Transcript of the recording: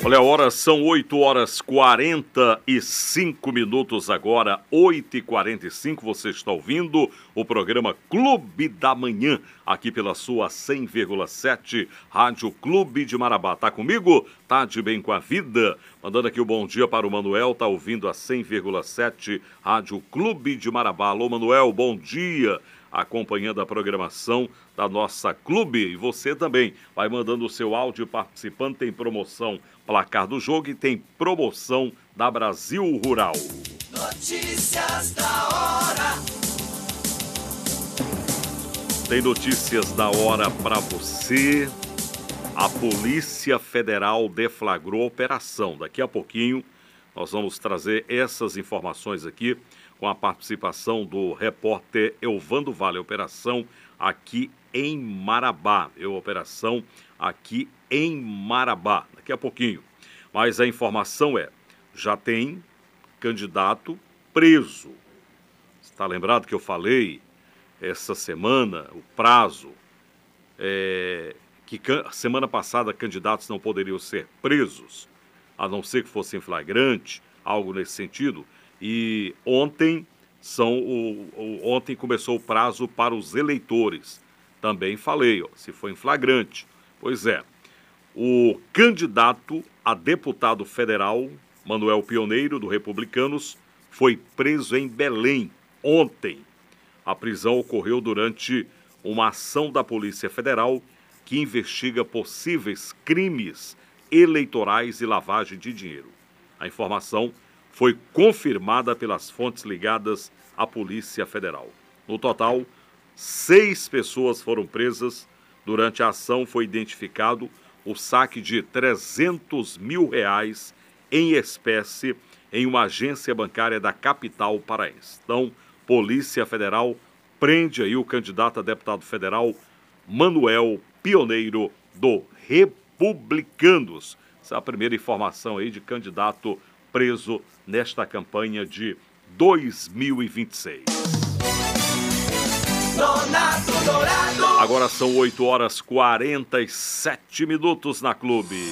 Olha, a hora são 8h45 agora, 8h45. Você está ouvindo o programa Clube da Manhã, aqui pela sua 100,7 Rádio Clube de Marabá. Tá comigo? Tá de bem com a vida? Mandando aqui o bom dia para o Manuel, tá ouvindo a 100,7 Rádio Clube de Marabá. Alô, Manuel, bom dia. Acompanhando a programação da nossa clube. E você também vai mandando o seu áudio participando. Tem promoção placar do jogo e tem promoção da Brasil Rural. Notícias da hora. Tem notícias da hora para você. A Polícia Federal deflagrou operação. Daqui a pouquinho nós vamos trazer essas informações aqui com a participação do repórter Elvando Vale. Operação aqui em Marabá. Operação aqui em Marabá. Daqui a pouquinho. Mas a informação já tem candidato preso. Está lembrado que eu falei essa semana, o prazo, que semana passada candidatos não poderiam ser presos, a não ser que fosse em flagrante, algo nesse sentido. E ontem começou o prazo para os eleitores. Também falei, se foi em flagrante. Pois é, o candidato a deputado federal, Manuel Pioneiro, do Republicanos, foi preso em Belém ontem. A prisão ocorreu durante uma ação da Polícia Federal que investiga possíveis crimes eleitorais e lavagem de dinheiro. A informação foi confirmada pelas fontes ligadas à Polícia Federal. No total, 6 pessoas foram presas. Durante a ação foi identificado o saque de R$300 mil em espécie em uma agência bancária da capital paraense. Então, Polícia Federal prende aí o candidato a deputado federal Manuel Pioneiro do Republicanos. Essa é a primeira informação aí de candidato preso nesta campanha de 2026. Agora são 8h47 na Clube.